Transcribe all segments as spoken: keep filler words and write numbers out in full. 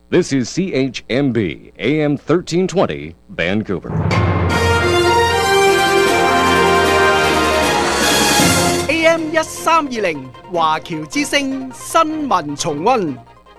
This is C H M B, A M thirteen twenty, Vancouver. A M 一三二零華僑之聲新聞重溫。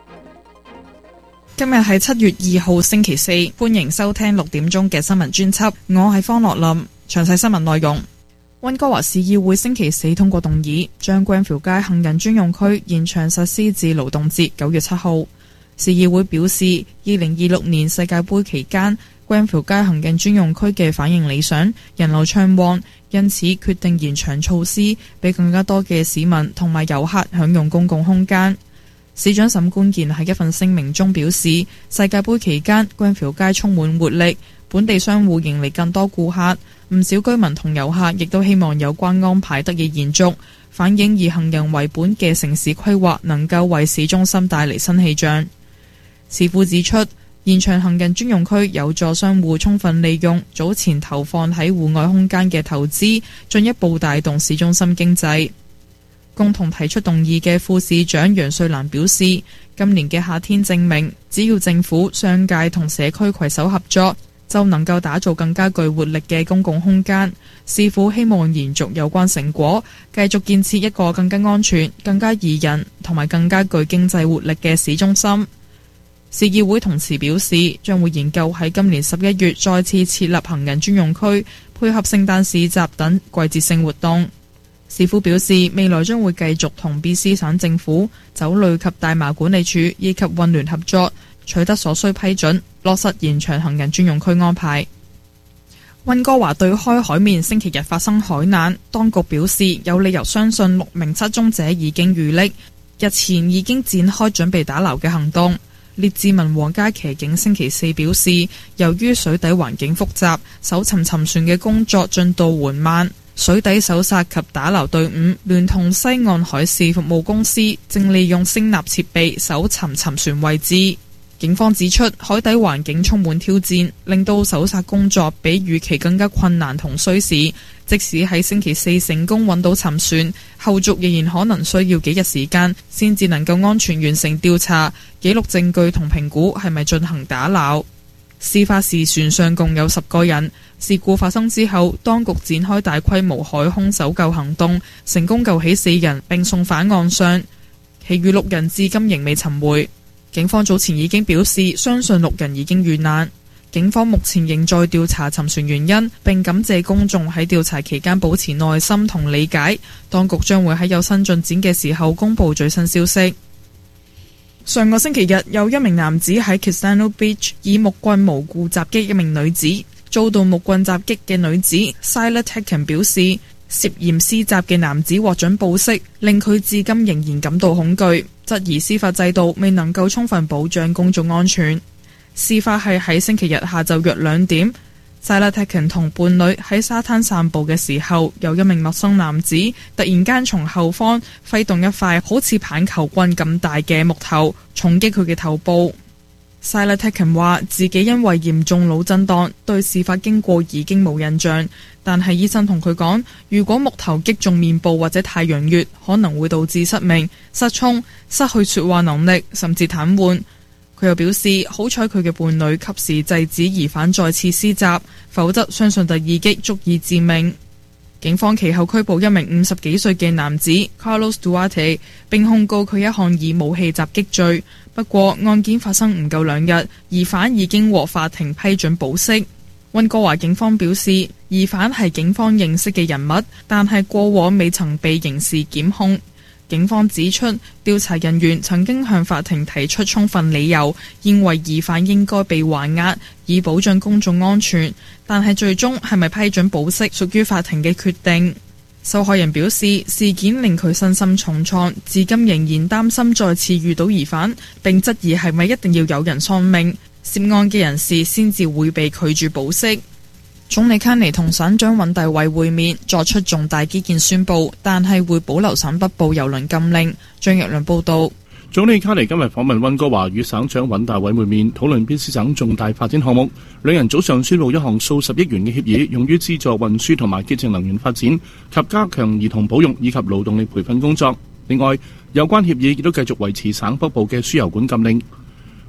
今日係七月二號星期四，歡迎收聽六點鐘嘅新聞專輯。我係方樂林，詳細新聞內容。溫哥華市議會星期四通過動議，將 Grenfell 街行人專用區延長實施至勞動節九月七號。市議會表示，二零二六年世界盃期間 Grenfell 街行人專用區嘅反應理想，人流暢旺，因此決定延長措施，俾更加多嘅市民同埋遊客享用公共空間。市長沈冠健喺一份聲明中表示，世界盃期間 Grenfell 街充滿活力，本地商戶迎嚟更多顧客，唔少居民同遊客亦都希望有關安排得以延續，反映以行人為本嘅城市規劃能夠為市中心帶嚟新氣象。市府指出，延長行人專用區有助商戶充分利用早前投放喺戶外空間嘅投資，進一步帶動市中心經濟。共同提出動議嘅副市長楊瑞蘭表示，今年嘅夏天證明，只要政府、商界同社區攜手合作，就能夠打造更加具活力嘅公共空間。市府希望延續有關成果，繼續建設一個更加安全、更加宜人同埋更加具經濟活力嘅市中心。市議會同時表示，將會研究喺今年十一月再次設立行人專用區，配合聖誕市集等季節性活動。市府表示，未來將會繼續同 B C 省政府、酒類及大麻管理處以及運聯合作，取得所需批准，落實延長行人專用區安排。溫哥華對開海面星期日發生海難，當局表示有理由相信六名失蹤者已經遇溺，日前已經展開準備打撈嘅行動。列治文皇家騎警星期四表示，由於水底環境複雜，搜尋沉船嘅工作進度緩慢。水底搜索及打撈隊伍聯同西岸海事服務公司正利用聲納設備搜尋沉船位置。警方指出，海底環境充滿挑戰，令到搜索工作比預期更加困難同需時。即使喺星期四成功揾到沉船，後續仍然可能需要幾日時間先至能夠安全完成調查、記錄證據同評估係咪進行打撈。事發時船上共有十個人。事故發生之後，當局展開大規模海空搜救行動，成功救起四人並送返岸上，其餘六人至今仍未尋回。警方早前已經表示，相信六人已經遇難。警方目前仍在調查沉船原因，並感謝公眾喺調查期間保持耐心同理解。當局將會喺有新進展嘅時候公布最新消息。上個星期日，有一名男子喺 Kistano Beach 以木棍無故襲擊一名女子。遭到木棍襲擊嘅女子 Sila Tekken 表示，涉嫌施襲嘅男子獲准保釋，令佢至今仍然感到恐懼，質疑司法制度未能夠充分保障公眾安全。事發係喺星期日下晝約兩點，Sila Tekken 同伴侶喺沙灘散步嘅時候，有一名陌生男子突然間從後方揮動一塊好似棒球棍咁大嘅木頭，重擊佢嘅頭部。Sila Tekken 話自己因為嚴重腦震盪，對事發經過已經冇印象，但係醫生同佢講，如果木頭擊中面部或者太陽穴，可能會導致失明、失聰、失去說話能力，甚至癱瘓。佢又表示，好彩佢嘅伴侶及時制止疑犯再次施襲，否則相信第二擊足以致命。警方其後拘捕一名五十幾歲嘅男子 Carlos Duarte， 並控告佢一項以武器襲擊罪。不過案件發生唔夠兩日，疑犯已經獲法庭批准保釋。溫哥華警方表示，疑犯係警方認識嘅人物，但係過往未曾被刑事檢控。警方指出，調查人員曾經向法庭提出充分理由，認為疑犯應該被還押，以保障公眾安全。但係最終係咪批准保釋，屬於法庭嘅決定。受害人表示，事件令佢身心重創，至今仍然擔心再次遇到疑犯，並質疑係咪一定要有人喪命，涉案嘅人士先至會被拒絕保釋。總理卡尼同省長尹大偉會面，作出重大基建宣佈，但係會保留省北部郵輪禁令。張若良報道。 總理卡尼今日訪問溫哥華，與省長尹大偉會面，討論邊斯省重大發展項目。兩人早上宣布一項數十億元嘅協議，用於資助運輸同埋潔淨能源發展及加強兒童保育以及勞動力培訓工作。另外，有關協議亦都繼續維持省北部嘅輸油管禁令。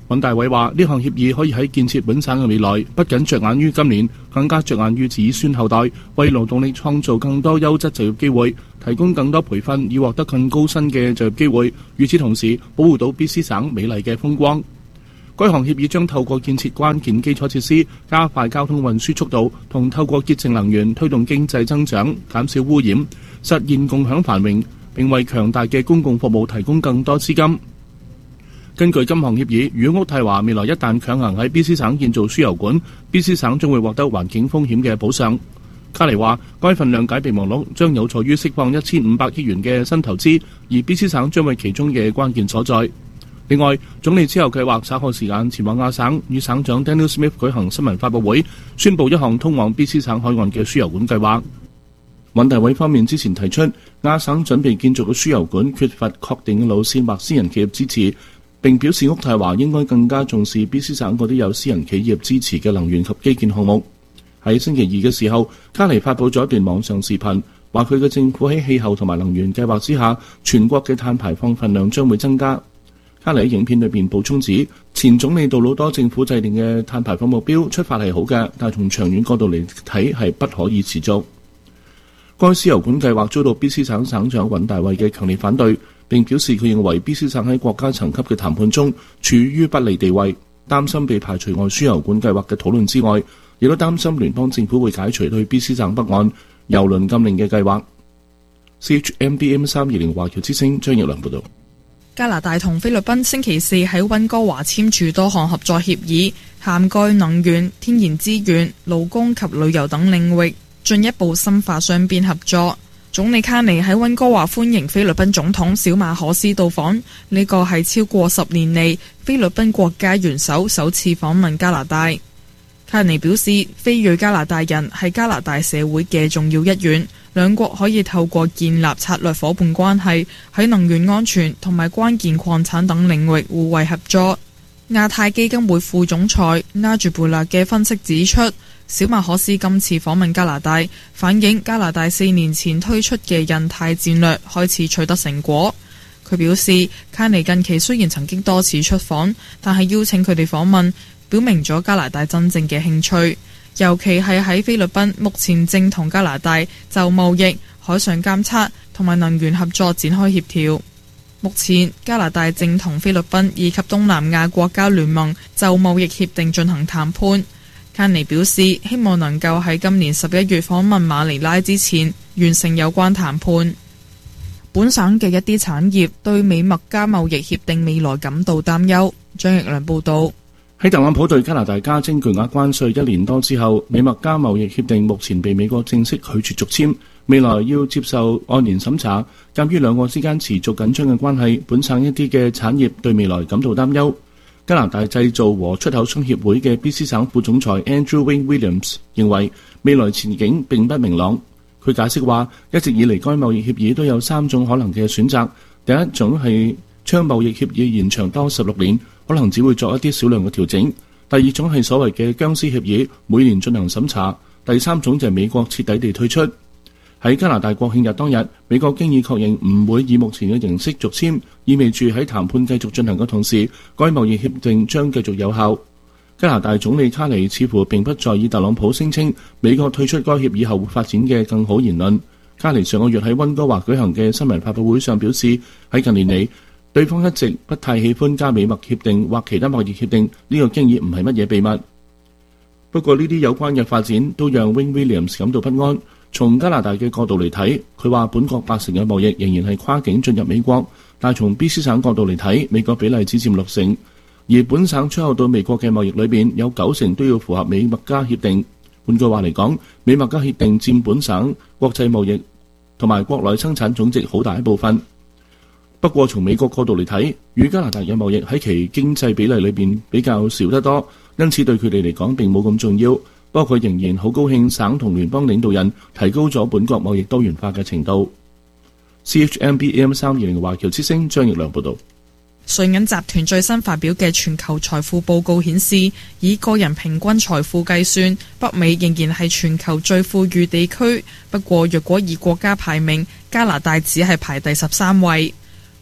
尹大偉話：呢項協議可以喺建設本省嘅未來，不僅着眼於今年，更加着眼於子孫後代，為勞動力創造更多優質就業機會，提供更多培訓，以獲得更高薪嘅就業機會。與此同時，保護到 B C 省美麗嘅風光。該項協議將透過建設關鍵基礎設施，加快交通運輸速度，同透過潔淨能源推動經濟增長，減少污染，實現共享繁榮，並為強大嘅公共服務提供更多資金。根據今項協議，如果渥太華未來一旦強行喺 B C 省建造輸油管 ，B C 省將會獲得環境風險嘅補償。卡尼話，該份諒解備忘錄將有助於釋放一千五百億元嘅新投資，而 B C 省將為其中嘅關鍵所在。另外，總理之後計劃稍後時間前往亞省，與省長 Daniel Smith 舉行新聞發佈會，宣布一項通往 B C 省海岸嘅輸油管計劃。尹大偉方面之前提出，亞省準備建造嘅輸油管缺乏確定嘅路線或私人企業支持。並表示渥太華應該更加重視 B C 省嗰啲有私人企業支持嘅能源及基建項目。喺星期二嘅時候，卡尼發佈咗一段網上視頻，話佢嘅政府喺氣候同埋能源計劃之下，全國嘅碳排放份量將會增加。卡尼喺影片裏邊補充指，前總理杜魯多政府制定嘅碳排放目標出發係好嘅，但係從長遠角度嚟睇係不可以持續。該輸油管計劃遭到 B C 省省長尹大偉嘅強烈反對，並表示佢認為 B C 省喺國家層級嘅談判中處於不利地位，擔心被排除外輸油管計劃嘅討論之外，亦都擔心聯邦政府會解除對 B C 省北岸油輪禁令嘅計劃。C H M B M 三二零華僑之聲張奕良報道。 加拿大同菲律賓星期四喺溫哥華簽署多項合作協議，涵蓋能源、天然資源、勞工及旅遊等領域，進一步深化雙邊合作。總理卡尼喺溫哥華歡迎菲律賓總統小馬可斯到訪，呢個係超過十年嚟菲律賓國家元首首次訪問加拿大。卡尼表示，非裔加拿大人係加拿大社會嘅重要一員，兩國可以透過建立策略夥伴關係，喺能源安全同埋關鍵礦產等領域互惠合作。亞太基金會副總裁拉住貝勒嘅分析指出，小馬可斯今次訪問加拿大，反映加拿大四年前推出嘅印太戰略開始取得成果。佢表示，卡尼近期雖然曾經多次出訪，但係邀請佢哋訪問，表明咗加拿大真正嘅興趣，尤其係喺菲律賓目前正同加拿大就貿易、海上監測同埋能源合作展開協調。目前加拿大正同菲律賓以及東南亞國家聯盟就貿易協定進行談判。卡尼表示，希望能夠喺今年十一月訪問馬尼拉之前完成有關談判。本省嘅一啲產業對美墨加貿易協定未來感到擔憂。張奕良報道。 喺特朗普對加拿大加徵巨額關稅一年多之後，美墨加貿易協定目前被美國正式拒絕續簽，未來要接受按年審查。鑑於兩國之間持續緊張嘅關係，本省一啲嘅產業對未來感到擔憂。加拿大製造和出口商協會嘅 B C 省副總裁 Andrew Wayne Williams 認為未來前景並不明朗。佢解釋話，一直以嚟該貿易協議都有三種可能嘅選擇。第一種係將貿易協議延長多十六年，可能只會作一啲少量嘅調整。第二種係所謂嘅僵屍協議，每年進行審查。第三種就係美國徹底地退出。喺加拿大國慶日當日，美國經已確認唔會以目前嘅形式續簽，意味住喺談判繼續進行嘅同時，該貿易協定將繼續有效。加拿大總理卡尼似乎並不在意特朗普聲稱美國退出該協議後會發展嘅更好言論。卡尼上個月喺溫哥華舉行嘅新聞發佈會上表示，喺近年嚟，對方一直不太喜歡加美墨協定或其他貿易協定，呢、這個經已唔係乜嘢秘密。不過呢啲有關嘅發展都讓 Wayne Williams 感到不安。從加拿大嘅角度嚟睇，佢話本國八成嘅貿易仍然係跨境進入美國，但係從 B C 省角度嚟睇，美國比例只佔六成，而本省出口到美國嘅貿易裏邊有九成都要符合美墨加協定。換句話嚟講，美墨加協定佔本省國際貿易同埋國內生產總值好大一部分。不過從美國角度嚟睇，與加拿大嘅貿易喺其經濟比例裏邊比較少得多，因此對佢哋嚟講並冇咁重要。不過佢仍然好高興省同聯邦領導人提高咗本國貿易多元化嘅程度。C H M B M 三二零華僑之聲張奕良報道。 瑞銀集團最新發表嘅全球財富報告顯示，以個人平均財富計算，北美仍然係全球最富裕地區。不過若果以國家排名，加拿大只係排第十三位。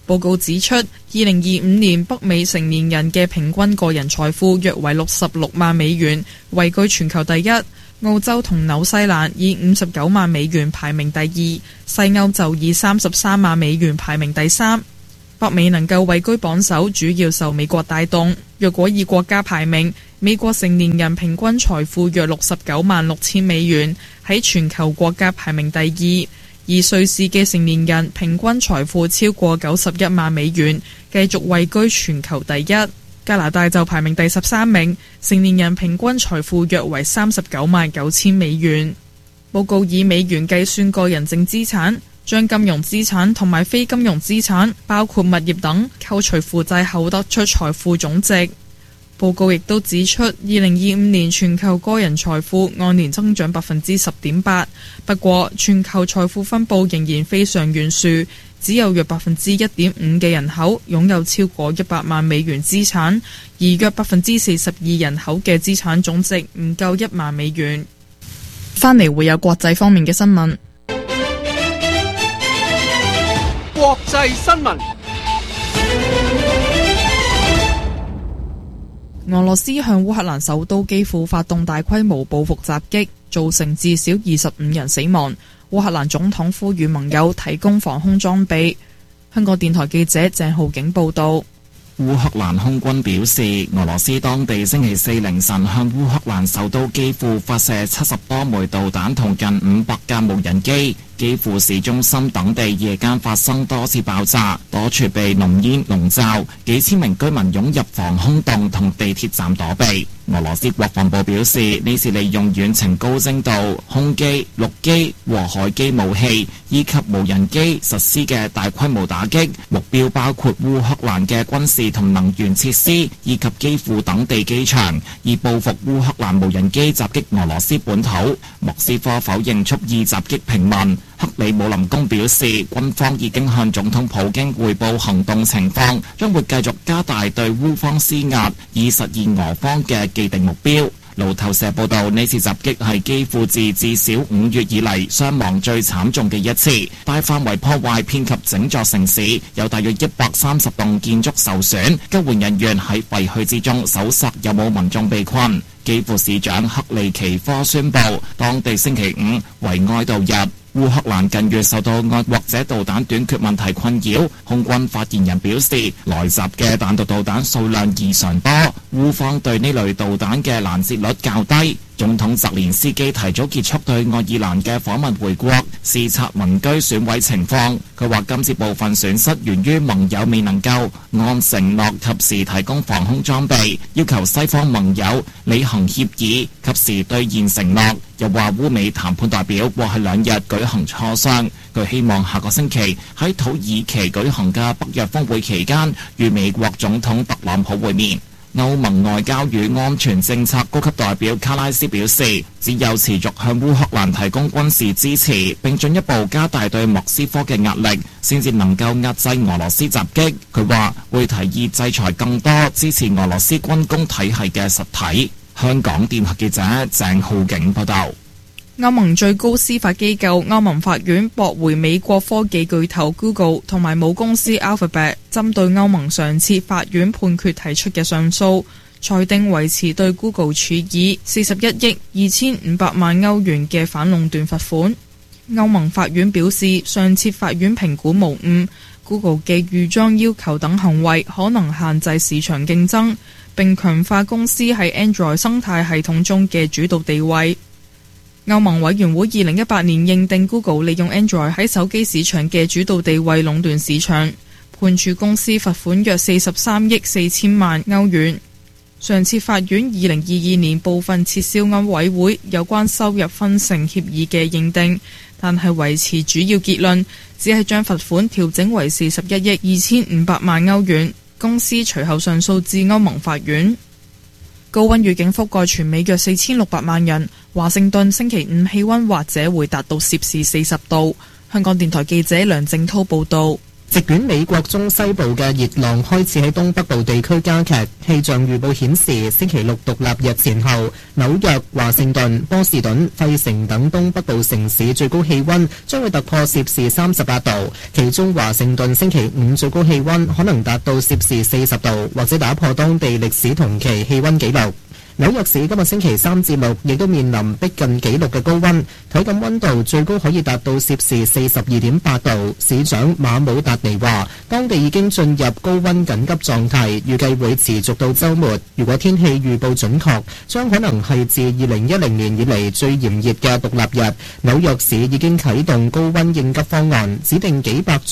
報告指出，二零二五年北美成年人嘅平均個人財富約為六十六萬美元，位居全球第一。澳洲同紐西蘭以五十九萬美元排名第二，西歐就以三十三萬美元排名第三。北美能夠位居榜首，主要受美國帶動。若果以國家排名，美國成年人平均財富約六十九萬六千美元，喺全球國家排名第二。而瑞士嘅成年人平均財富超過九十一萬美元，繼續位居全球第一。加拿大就排名第十三名，成年人平均財富約為三十九萬九千美元。報告以美元計算個人淨資產，將金融資產同埋非金融資產，包括物業等，扣除負債後得出財富總值。報告亦都指出，二零二五年全球個人財富按年增長百分之十點八，不過全球財富分佈仍然非常懸殊，只有約百分之一點五嘅人口擁有超過一百萬美元資產，而約百分之四十二人口嘅資產總值唔夠一萬美元。翻嚟會有國際方面嘅新聞。 國際新聞。 俄羅斯向烏克蘭首都基輔發動大規模報復襲擊，造成至少二十五人死亡。烏克蘭總統呼籲盟友提供防空裝備。香港電台記者鄭浩景報道。 烏克蘭空軍表示，俄羅斯當地星期四凌晨向烏克蘭首都基輔發射七十多枚導彈同近五百架無人機。基輔市中心等地夜間發生多次爆炸，多處被濃煙籠罩，幾千名居民湧入防空洞同地鐵站躲避。俄羅斯國防部表示，呢次利用遠程高精度空機、陸機和海基武器以及無人機實施嘅大規模打擊，目標包括烏克蘭嘅軍事同能源設施以及基輔等地機場，以報復烏克蘭無人機襲擊俄羅斯本土。莫斯科否認蓄意襲擊平民。克里姆林宮表示，軍方已經向總統普京匯報行動情況，將會繼續加大對烏方施壓，以實現俄方嘅既定目標。路透社報道，呢次襲擊係基輔自至少五月以嚟傷亡最慘重嘅一次，大範圍破壞遍及整座城市，有大約一百三十棟建築受損，救援人員喺廢墟之中搜索有冇民眾被困。基輔市長克利奇科宣布，當地星期五為哀悼日。烏克蘭近月受到愛國者導彈短缺問題困擾，空軍發言人表示，來襲嘅彈道導彈數量異常多，烏方對呢類導彈嘅攔截率較低。總統澤連斯基提早結束對愛爾蘭嘅訪問回國，視察民居損毀情況。佢話今次部分損失源於盟友未能夠按承諾及時提供防空裝備，要求西方盟友履行協議，及時兌現承諾。又話烏美談判代表過去兩日舉行磋商，佢希望下個星期喺土耳其舉行嘅北約峰會期間，與美國總統特朗普會面。歐盟外交與安全政策高級代表卡拉斯表示，只有持續向烏克蘭提供軍事支持，並進一步加大對莫斯科嘅壓力，先至能夠壓制俄羅斯襲擊。佢話會提議制裁更多支持俄羅斯軍工體系嘅實體。香港電台記者鄭浩景報道。 歐盟最高司法機構歐盟法院駁回美國科技巨頭 Google 同埋母公司 Alphabet 針對歐盟上次法院判決提出嘅上訴，裁定維持對 Google 處以四十一億二千五百萬歐元嘅反壟斷罰款。歐盟法院表示，上次法院評估無誤， Google 嘅預裝要求等行為可能限制市場競爭，並強化公司喺 Android 生態系統中嘅主導地位。歐盟委員會二零一八年認定 Google 利用 Android 喺手機市場嘅主導地位壟斷市場，判處公司罰款約四十三億四千萬歐元。上次法院二零二二年部分撤銷歐委會有關收入分成協議嘅認定，但係維持主要結論，只係將罰款調整為四十一億二千五百萬歐元。公司隨後上訴至歐盟法院。高溫預警覆蓋全美約四千六百萬人，華盛頓星期五氣溫或者會達到攝氏四十度。香港電台記者梁正濤報道。 席捲美國中西部嘅熱浪開始喺東北部地區加劇。氣象預報顯示，星期六獨立日前後，紐約、華盛頓、波士頓、費城等東北部城市最高氣溫將會突破攝氏三十八度，其中華盛頓星期五最高氣溫可能達到攝氏四十度，或者打破當地歷史同期氣溫紀錄。紐約市今日星期三至六亦都面臨逼近紀錄嘅高溫，體感溫度最高可以達到攝氏四十二點八度。市長馬姆達尼話，當地已經進入高溫緊急狀態，預計會持續到週末。如果天氣預報準確，將可能係自二零一零年以嚟最炎熱嘅獨立日。紐約市已經啟動高溫應急方案，指定幾百